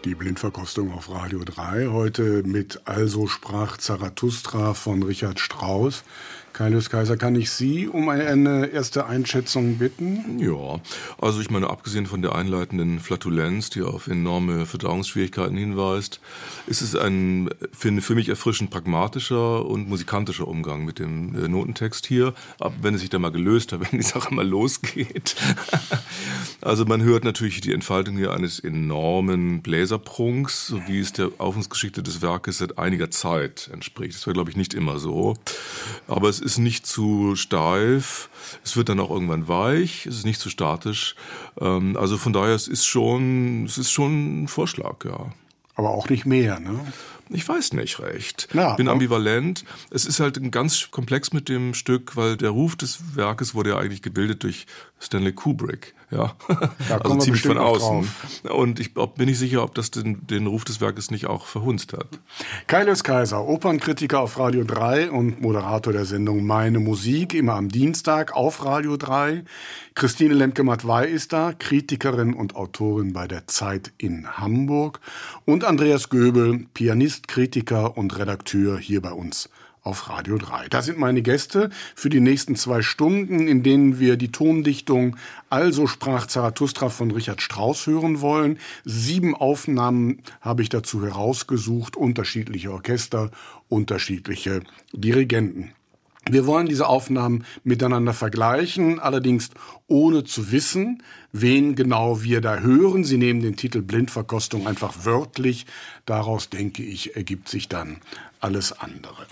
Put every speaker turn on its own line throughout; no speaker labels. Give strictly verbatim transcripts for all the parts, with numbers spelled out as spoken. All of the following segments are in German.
Die Blindverkostung auf Radio drei, heute mit Also sprach Zarathustra von Richard Strauss. Kaius Kaiser, kann ich Sie um eine erste Einschätzung bitten?
Ja, also ich meine, abgesehen von der einleitenden Flatulenz, die auf enorme Verdauungsschwierigkeiten hinweist, ist es ein für, für mich erfrischend pragmatischer und musikantischer Umgang mit dem äh, Notentext hier, ab wenn es sich dann mal gelöst hat, wenn die Sache mal losgeht. Also man hört natürlich die Entfaltung hier eines enormen Bläserprunks, so wie es der Aufenthaltsgeschichte des Werkes seit einiger Zeit entspricht. Das war, glaube ich, nicht immer so. Aber es ist nicht zu steif, es wird dann auch irgendwann weich, es ist nicht zu statisch. Also von daher, es ist schon, es ist schon ein Vorschlag, ja.
Aber auch nicht mehr, ne?
Ich weiß nicht recht.
Ja,
ich bin ambivalent. Es ist halt ein ganz komplex mit dem Stück, weil der Ruf des Werkes wurde ja eigentlich gebildet durch Stanley Kubrick. Ja,
da
also ziemlich von außen.
Drauf.
Und ich ob, bin nicht sicher, ob das den, den Ruf des Werkes nicht auch verhunzt hat.
Kaius Kaiser, Opernkritiker auf Radio drei und Moderator der Sendung Meine Musik, immer am Dienstag auf Radio drei. Christine Lemke-Matwei ist da, Kritikerin und Autorin bei der Zeit in Hamburg. Und Andreas Göbel, Pianist, Kritiker und Redakteur hier bei uns auf Radio drei. Das sind meine Gäste für die nächsten zwei Stunden, in denen wir die Tondichtung Also sprach Zarathustra von Richard Strauss hören wollen. Sieben Aufnahmen habe ich dazu herausgesucht, unterschiedliche Orchester, unterschiedliche Dirigenten. Wir wollen diese Aufnahmen miteinander vergleichen, allerdings ohne zu wissen, wen genau wir da hören. Sie nehmen den Titel Blindverkostung einfach wörtlich. Daraus, denke ich, ergibt sich dann alles andere.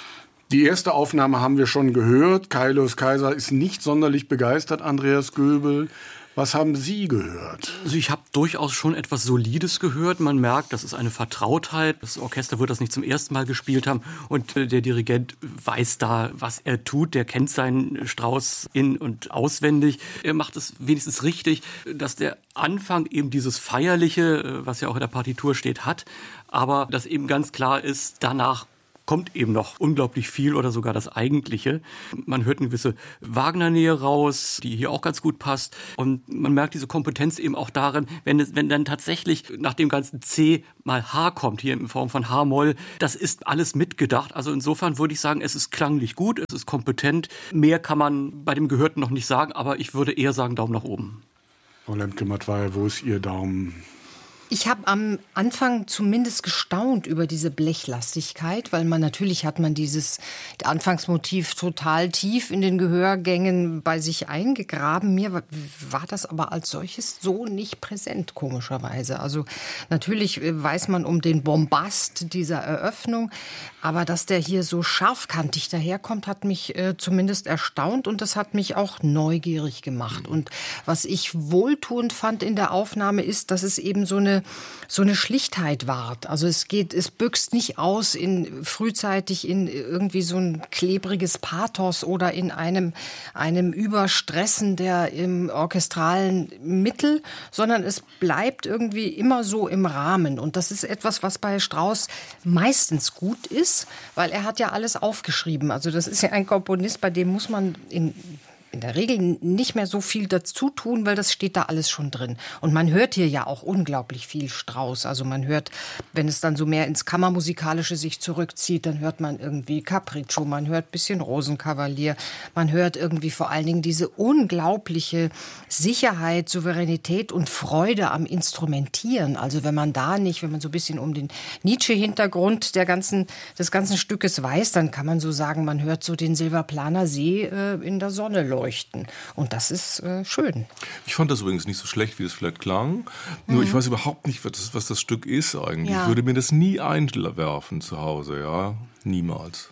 Die erste Aufnahme haben wir schon gehört. Kaius Kaiser ist nicht sonderlich begeistert, Andreas Göbel. Was haben Sie gehört?
Also ich habe durchaus schon etwas Solides gehört. Man merkt, das ist eine Vertrautheit. Das Orchester wird das nicht zum ersten Mal gespielt haben. Und der Dirigent weiß da, was er tut. Der kennt seinen Strauss in- und auswendig. Er macht es wenigstens richtig, dass der Anfang eben dieses Feierliche, was ja auch in der Partitur steht, hat. Aber dass eben ganz klar ist, danach kommt eben noch unglaublich viel oder sogar das Eigentliche. Man hört eine gewisse Wagner-Nähe raus, die hier auch ganz gut passt. Und man merkt diese Kompetenz eben auch darin, wenn, es, wenn dann tatsächlich nach dem ganzen C mal H kommt, hier in Form von H-Moll. Das ist alles mitgedacht. Also insofern würde ich sagen, es ist klanglich gut, es ist kompetent. Mehr kann man bei dem Gehörten noch nicht sagen, aber ich würde eher sagen Daumen nach oben.
Frau Lemke-Matwei, wo ist Ihr Daumen?
Ich habe am Anfang zumindest gestaunt über diese Blechlastigkeit, weil man natürlich hat man dieses Anfangsmotiv total tief in den Gehörgängen bei sich eingegraben. Mir war das aber als solches so nicht präsent, komischerweise. Also natürlich weiß man um den Bombast dieser Eröffnung, aber dass der hier so scharfkantig daherkommt, hat mich äh, zumindest erstaunt und das hat mich auch neugierig gemacht. Und was ich wohltuend fand in der Aufnahme ist, dass es eben so eine so eine Schlichtheit wahrt. Also es geht, es büchst nicht aus in frühzeitig in irgendwie so ein klebriges Pathos oder in einem einem Überstressen der im orchestralen Mittel, sondern es bleibt irgendwie immer so im Rahmen. Und das ist etwas, was bei Strauss meistens gut ist, weil er hat ja alles aufgeschrieben. Also das ist ja ein Komponist, bei dem muss man in in der Regel nicht mehr so viel dazu tun, weil das steht da alles schon drin. Und man hört hier ja auch unglaublich viel Strauss. Also man hört, wenn es dann so mehr ins Kammermusikalische sich zurückzieht, dann hört man irgendwie Capriccio, man hört ein bisschen Rosenkavalier, man hört irgendwie vor allen Dingen diese unglaubliche Sicherheit, Souveränität und Freude am Instrumentieren. Also wenn man da nicht, wenn man so ein bisschen um den Nietzsche-Hintergrund der ganzen, des ganzen Stückes weiß, dann kann man so sagen, man hört so den Silvaplaner See äh, in der Sonne leuchten. Und das ist äh, schön.
Ich fand das übrigens nicht so schlecht, wie es vielleicht klang. Nur mhm. ich weiß überhaupt nicht, was das, was das Stück ist eigentlich. Ja. Ich würde mir das nie einwerfen zu Hause, ja. Niemals.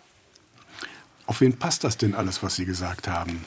Auf wen passt das denn alles, was Sie gesagt haben?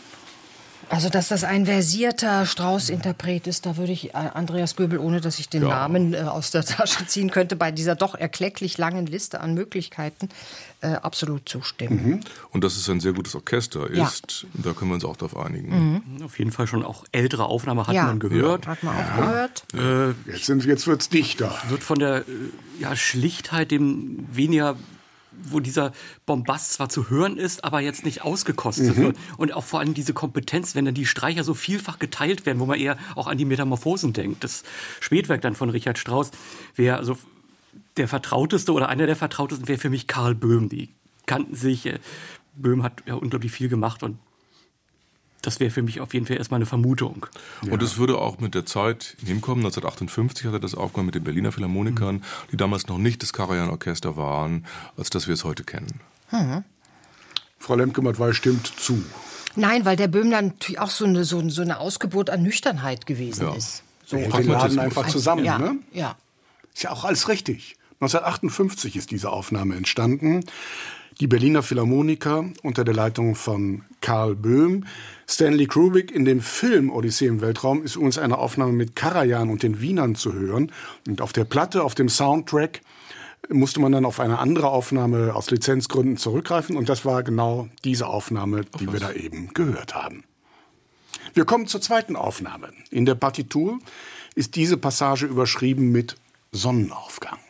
Also, dass das ein versierter Strauss-Interpret ist, da würde ich Andreas Göbel, ohne dass ich den
ja.
Namen äh, aus der Tasche ziehen könnte, bei dieser doch erklecklich langen Liste an Möglichkeiten äh, absolut zustimmen.
Mhm. Und dass es ein sehr gutes Orchester ist, ja. da können wir uns auch darauf einigen.
Mhm. Auf jeden Fall schon auch ältere Aufnahme hat
ja.
man gehört.
Ja. Hat man auch
ja.
gehört.
Äh,
jetzt sind, jetzt wird's dichter.
Wird von der ja, Schlichtheit, dem weniger wo dieser Bombast zwar zu hören ist, aber jetzt nicht ausgekostet mhm. wird. Und auch vor allem diese Kompetenz, wenn dann die Streicher so vielfach geteilt werden, wo man eher auch an die Metamorphosen denkt. Das Spätwerk dann von Richard Strauss wäre also der vertrauteste oder einer der vertrautesten wäre für mich Karl Böhm. Die kannten sich. Böhm hat ja unglaublich viel gemacht und das wäre für mich auf jeden Fall erstmal eine Vermutung.
Ja. Und es würde auch mit der Zeit hinkommen. neunzehnhundertachtundfünfzig hat er das aufgenommen mit den Berliner Philharmonikern, mhm. die damals noch nicht das Karajan-Orchester waren, als dass wir es heute kennen.
Mhm. Frau Lemke-Mattwey stimmt zu.
Nein, weil der Böhm dann natürlich auch so eine, so, so eine Ausgeburt an Nüchternheit gewesen ja. ist. So.
Wir laden einfach zusammen.
Ja,
ne?
ja.
Ist ja auch alles richtig. neunzehnhundertachtundfünfzig ist diese Aufnahme entstanden. Die Berliner Philharmoniker unter der Leitung von Karl Böhm. Stanley Kubrick in dem Film Odyssee im Weltraum ist übrigens eine Aufnahme mit Karajan und den Wienern zu hören. Und auf der Platte, auf dem Soundtrack, musste man dann auf eine andere Aufnahme aus Lizenzgründen zurückgreifen. Und das war genau diese Aufnahme, die wir da eben gehört haben. Wir kommen zur zweiten Aufnahme. In der Partitur ist diese Passage überschrieben mit Sonnenaufgang.